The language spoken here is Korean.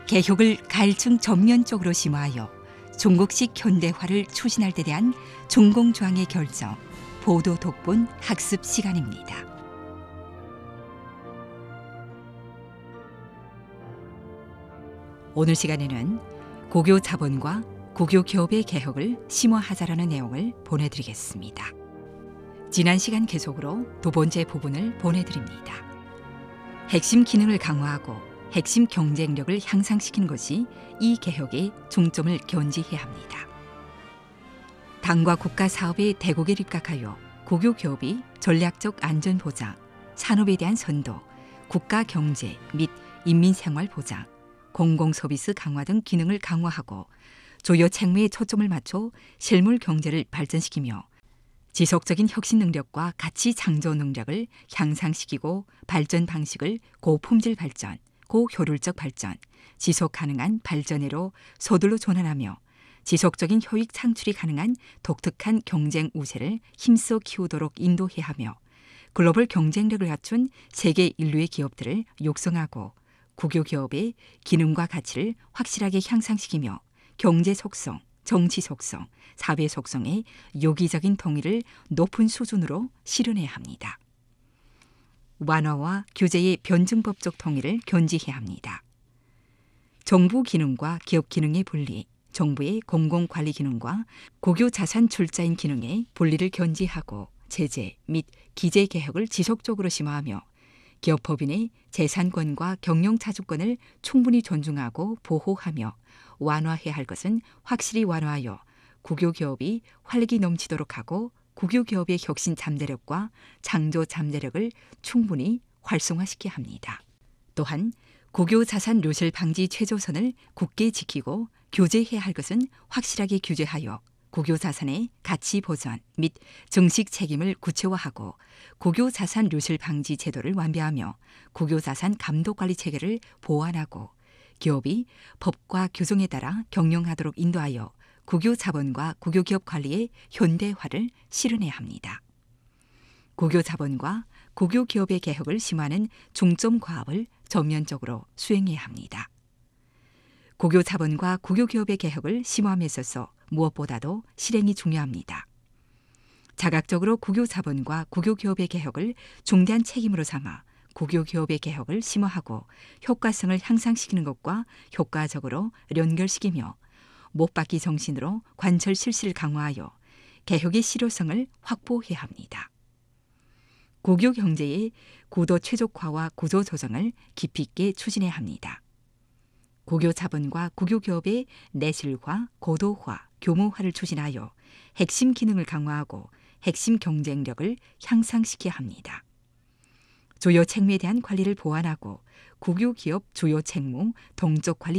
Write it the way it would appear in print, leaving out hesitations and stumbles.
개혁을 가일층 전면적으로 심화하여 중국식 현대화를 추진할 데 대한 중공조항의 결정, 보도 독본 학습 시간입니다. 오늘 시간에는 고교 자본과 고교 기업의 개혁을 심화하자라는 내용을 보내드리겠습니다. 지난 시간 계속으로 두 번째 부분을 보내드립니다. 핵심 기능을 강화하고 핵심 경쟁력을 향상시키는 것이 이 개혁의 중점을 견지해야 합니다. 당과 국가 사업의 대국에 입각하여 고교 기업이 전략적 안전 보장, 산업에 대한 선도, 국가 경제 및 인민 생활 보장, 공공 서비스 강화 등 기능을 강화하고 주요 책무에 초점을 맞춰 실물 경제를 발전시키며 지속적인 혁신 능력과 가치 창조 능력을 향상시키고 발전 방식을 고품질 발전, 고효율적 발전, 지속 가능한 발전으로 서둘러 전환하며 지속적인 효익 창출이 가능한 독특한 경쟁 우세를 힘써 키우도록 인도해야 하며 글로벌 경쟁력을 갖춘 세계 인류의 기업들을 육성하고 국유 기업의 기능과 가치를 확실하게 향상시키며 경제 속성, 정치 속성, 사회 속성의 유기적인 통일을 높은 수준으로 실현해야 합니다. 완화와 규제의 변증법적 통일을 견지해야 합니다. 정부 기능과 기업 기능의 분리, 정부의 공공관리 기능과 고교 자산 출자인 기능의 분리를 견지하고 제재 및 기재 개혁을 지속적으로 심화하며 기업 법인의 재산권과 경영자주권을 충분히 존중하고 보호하며 완화해야 할 것은 확실히 완화하여 국유 기업이 활력이 넘치도록 하고 국유 기업의 혁신 잠재력과 창조 잠재력을 충분히 활성화시켜야 합니다. 또한 국유 자산 류실 방지 최저선을 굳게 지키고 규제해야 할 것은 확실하게 규제하여 국유 자산의 가치 보전 및 증식 책임을 구체화하고 국유 자산 류실 방지 제도를 완비하며 국유 자산 감독 관리 체계를 보완하고 기업이 법과 규정에 따라 경영하도록 인도하여 국유 자본과 국유 기업 관리의 현대화를 실현해야 합니다. 국유 자본과 국유 기업의 개혁을 심화하는 중점 과업을 전면적으로 수행해야 합니다. 국유 자본과 국유 기업의 개혁을 심화함에 있어서 무엇보다도 실행이 중요합니다. 자각적으로 국유 자본과 국유 기업의 개혁을 중대한 책임으로 삼아 국유 기업의 개혁을 심화하고 효과성을 향상시키는 것과 효과적으로 연결시키며 못 박기 정신으로 관철 실시를 강화하여 개혁의 실효성을 확보해야 합니다. 국유 경제의 구도 최적화와 구조 조정을 깊이 있게 추진해야 합니다. 국유 자본과 국유 기업의 내실화, 고도화, 규모화를 추진하여 핵심 기능을 강화하고 핵심 경쟁력을 향상시켜야 합니다. 주요 책무에 대한 관리를 보완하고 국유 기업 주요 책무 동적 관리